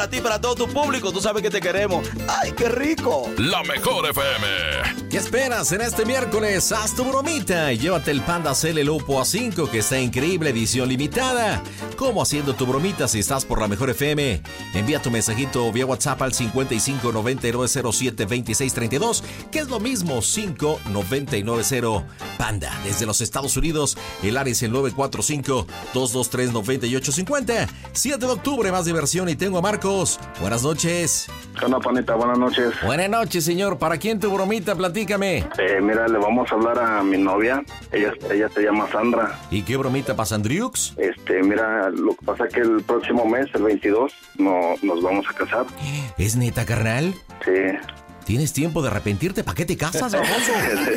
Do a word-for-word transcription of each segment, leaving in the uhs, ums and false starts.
para ti, para todo tu público. Tú sabes que te queremos. ¡Ay, qué rico! La Mejor F M. ¿Qué esperas en este miércoles? Haz tu bromita y llévate el Panda C L Lupo A cinco, que está increíble, edición limitada. ¿Cómo haciendo tu bromita si estás por La Mejor F M? Envía tu mensajito vía WhatsApp al cincuenta y cinco noventa y nueve cero siete veintiséis treinta y dos, que es lo mismo, cinco noventa y nueve cero Panda. Desde los Estados Unidos, el área es el nueve cuatro cinco, dos dos tres, nueve ocho cinco cero. siete de octubre, más diversión, y tengo a Marcos. Buenas noches. ¿Qué onda, panita? Buenas noches. Buenas noches, señor. ¿Para quién tu bromita? Platícame. Eh, mira, le vamos a hablar a mi novia. Ella, ella se llama Sandra. ¿Y qué bromita pasa, Andriux? Este, mira, lo que pasa es que el próximo mes, el veintidós, no, nos vamos a casar. ¿Es neta, carnal? Sí. ¿Tienes tiempo de arrepentirte? ¿Para qué te casas, baboso?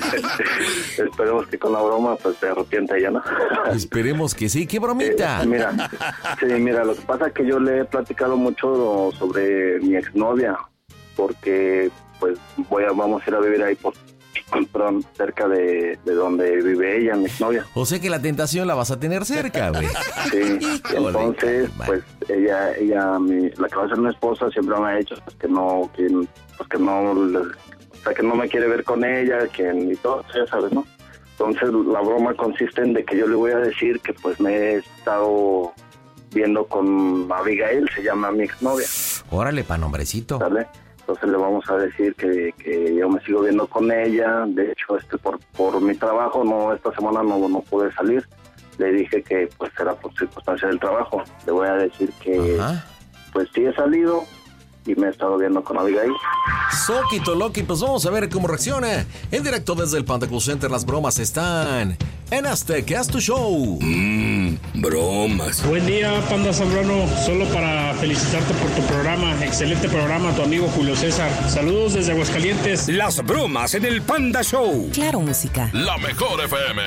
Esperemos que con la broma pues se arrepienta ella, ¿no? Esperemos que sí. ¿Qué bromita? Eh, mira, sí, mira, lo que pasa es que yo le he platicado mucho sobre mi exnovia, porque pues voy a, vamos a ir a vivir ahí por, perdón, cerca de, de donde vive ella, mi exnovia. O sea que la tentación la vas a tener cerca, güey. Sí, entonces, pues ella, ella, mi, la que va a ser mi esposa, siempre me ha dicho pues, que no, que, pues, que no, o sea, que no me quiere ver con ella, que ni todo, ya sabes, ¿no? Entonces, la broma consiste en de que yo le voy a decir que pues me he estado viendo con Abigail, se llama mi exnovia. Órale, pa' nombrecito. ¿Sale? Entonces le vamos a decir que, que yo me sigo viendo con ella. De hecho, este por por mi trabajo, no esta semana no, no pude salir. Le dije que pues era por circunstancia del trabajo. Le voy a decir que Ajá. pues sí he salido y me he estado viendo con Abigail. Soquito Loki, pues vamos a ver cómo reacciona. En directo desde el Panda Cool Center, las bromas están en Azteca, es tu show. Mmm, bromas. Buen día, Panda Zambrano. Solo para felicitarte por tu programa. Excelente programa, tu amigo Julio César. Saludos desde Aguascalientes. Las bromas en el Panda Show. Claro, música. La Mejor F M.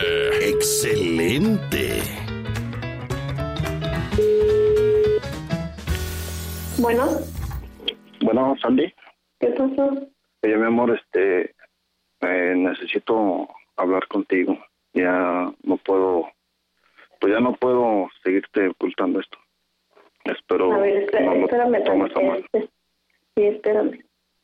Excelente. Bueno. Bueno, Sandy. ¿Qué pasó? Oye, mi amor, este, eh, necesito hablar contigo. Ya no puedo, pues ya no puedo seguirte ocultando esto. Espero a ver, espera, no lo espérame, tomes a mal. Sí, espérame.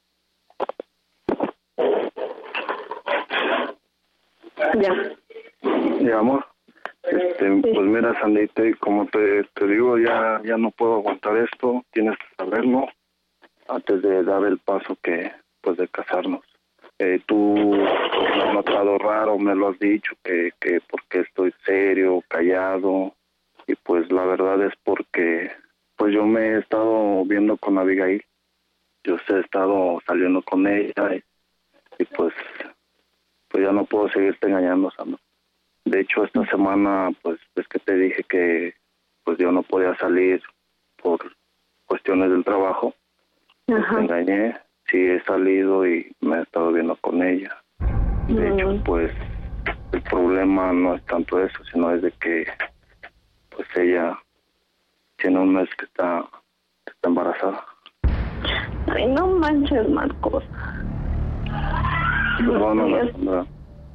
Ya. Ya, amor. Este, sí. Pues mira, Sandy, te, como te, te digo, ya, ya no puedo aguantar esto. Tienes que saberlo antes de dar el paso que, pues, de casarnos. Eh, tú me has notado raro, me lo has dicho, que, que porque estoy serio, callado, y pues la verdad es porque pues yo me he estado viendo con Abigail, yo he estado saliendo con ella, y, y pues pues ya no puedo seguirte engañando, Sandra. De hecho, esta semana pues es que te dije que pues yo no podía salir por cuestiones del trabajo. Ajá. Te engañé. Sí, he salido y me he estado viendo con ella. De mm. hecho, pues, el problema no es tanto eso, sino es de que, pues, ella tiene un mes que está, que está embarazada. Ay, no manches, Marcos. Perdóname, Sandra.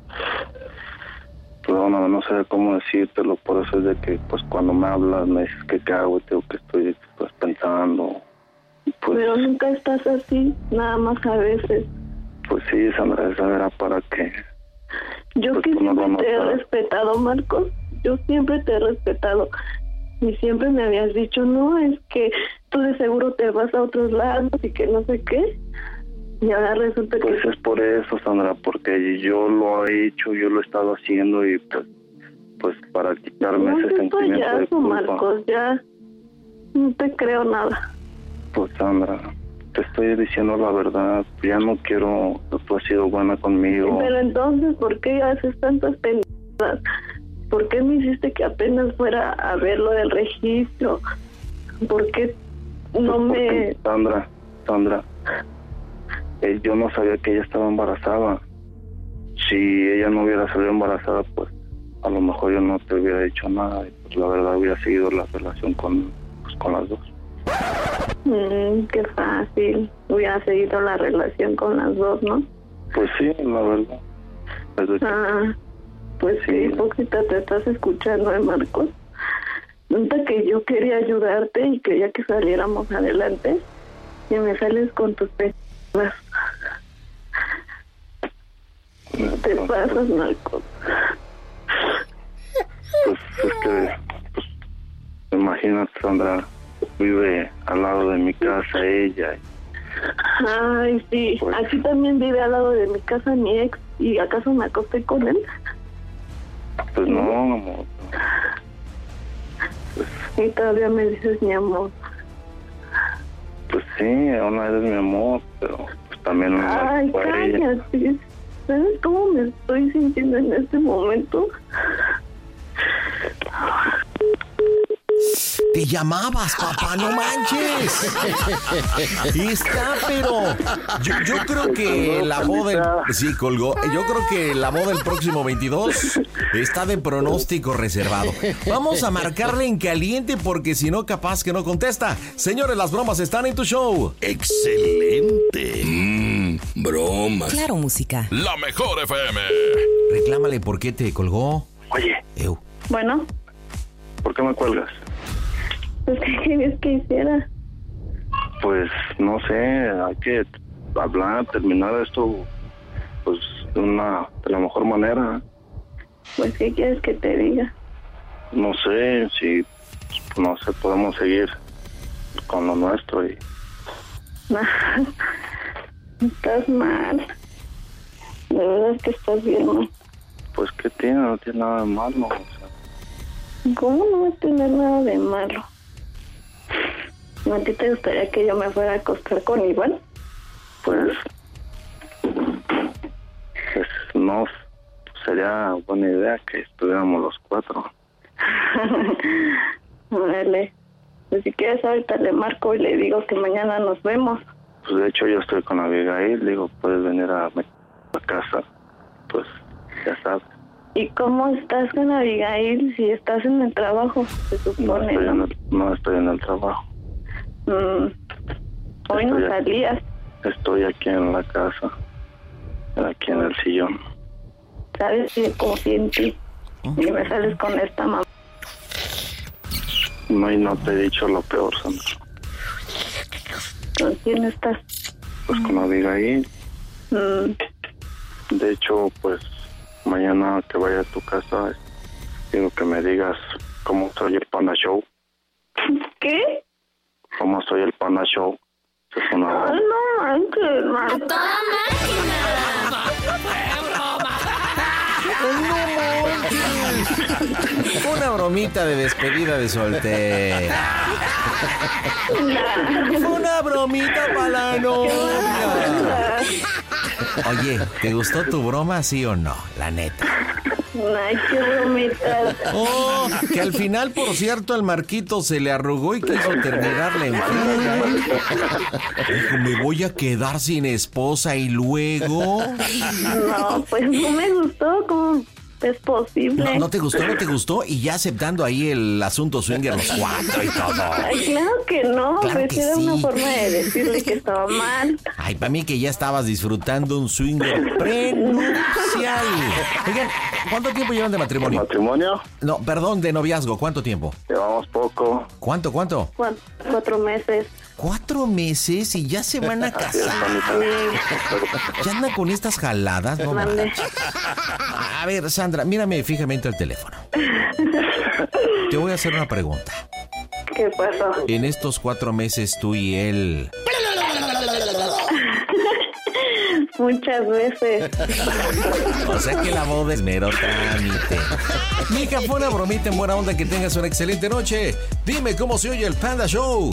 Perdóname, no sé cómo decírtelo, por eso es de que, pues, cuando me hablas me dices que qué hago, te digo que estoy pues, pensando. Pues, pero nunca estás así, nada más a veces. Pues sí, Sandra, esa era para que... Yo pues, que siempre no te he respetado, Marcos, yo siempre te he respetado. Y siempre me habías dicho, no, es que tú de seguro te vas a otros lados y que no sé qué. Y ahora resulta pues que... Pues es por eso, Sandra, porque yo lo he hecho, yo lo he estado haciendo y pues, pues para quitarme no ese sentimiento payaso, de culpa. Marcos, ya no te creo nada. Pues Sandra, te estoy diciendo la verdad, ya no quiero, tú has sido buena conmigo. Pero entonces, ¿por qué haces tantas pendejadas? ¿Por qué me hiciste que apenas fuera a ver lo del registro? ¿Por qué no pues me...? Sandra, Sandra, eh, yo no sabía que ella estaba embarazada. Si ella no hubiera salido embarazada, pues a lo mejor yo no te hubiera dicho nada. Y pues la verdad hubiera seguido la relación con, pues, con las dos. Mm, qué fácil. Hubiera seguido la relación con las dos, ¿no? Pues sí, la verdad. Ah, pues sí, hipócrita te estás escuchando, ¿eh, Marcos? Nota que yo quería ayudarte y quería que saliéramos adelante y me sales con tus penas. No te pasas, Marcos. Pues es que, pues, imagínate, Sandra, vive al lado de mi casa ella. Ay, sí. Pues, Aquí también vive al lado de mi casa mi ex. ¿Y acaso me acosté con él? Pues no, amor. Pues, Y todavía me dices mi amor. pues sí, una vez mi amor, pero pues también una Ay, vez fue ella. cállate. ¿Sabes cómo me estoy sintiendo en este momento? Te llamabas, papá, no manches. Está, pero yo, yo creo que la boda del... Sí, colgó. Yo creo que la boda del próximo veintidós está de pronóstico reservado. Vamos a marcarle en caliente porque si no, capaz que no contesta. Señores, las bromas están en tu show. Excelente. Mmm, bromas. Claro, música. La mejor F M. Reclámale por qué te colgó. Oye, Ew. Bueno, ¿por qué me cuelgas? pues ¿qué querías que hiciera? Pues no sé, hay que hablar, terminar esto, pues de una, de la mejor manera. Pues ¿qué quieres que te diga? No sé si, no sé, podemos seguir con lo nuestro y Estás mal. De verdad que estás bien mal. pues ¿qué tiene? No tiene nada de malo. O sea, ¿Cómo no va a tener nada de malo? ¿A ti te gustaría que yo me fuera a acostar con Iván? pues, pues no sería buena idea que estuviéramos los cuatro. Vale. Pues si quieres ahorita le marco y le digo que mañana nos vemos. Pues de hecho yo estoy con Abigail, digo, puedes venir a mi a casa, pues ya sabes. ¿Y cómo estás con Abigail si estás en el trabajo? Se No supone, estoy, ¿no? en el, no estoy en el trabajo. Mm, hoy no Estoy aquí. salías. Estoy aquí en la casa, aquí en el sillón. ¿Sabes? Yo confío en ti. Y me sales con esta mamá. No, y no te he dicho lo peor, Sandra. ¿Con quién estás? Pues con Abigail. Mm, De hecho, pues mañana que vaya a tu casa, quiero que me digas cómo soy el Panda Show. ¿Qué? Cómo soy el Panda Show. Es una Ay, no manches, man. Una bromita de despedida de soltera. Una bromita para la novia. Oye, ¿te gustó tu broma, sí o no? La neta. Ay, qué bromita. Oh, que al final, por cierto, al Marquito se le arrugó y quiso terminarle en friega. Dijo, me voy a quedar sin esposa y luego... No, pues no me gustó. ¿Cómo es posible? No, no te gustó, no te gustó. Y ya aceptando ahí el asunto swinger, los cuatro y todo. Ay, claro que no. Claro Pues que era sí. una forma de decirle que estaba mal. Ay, para mí que ya estabas disfrutando un swinger prenupcial. Oigan, ¿cuánto tiempo llevan de matrimonio? matrimonio. No, perdón, de noviazgo. ¿Cuánto tiempo? Llevamos poco. ¿Cuánto, cuánto? Cuatro, cuatro meses. Cuatro meses y ya se van a casar. ¿Ya andan con estas jaladas? No Mande. manches. A ver, Sandra, mírame fijamente al teléfono. Te voy a hacer una pregunta. ¿Qué pasó? En estos cuatro meses tú y él... Muchas veces. O sea que la boda es mero trámite. Mija, fue una bromita en buena onda, que tengas una excelente noche. Dime cómo se oye el Panda Show.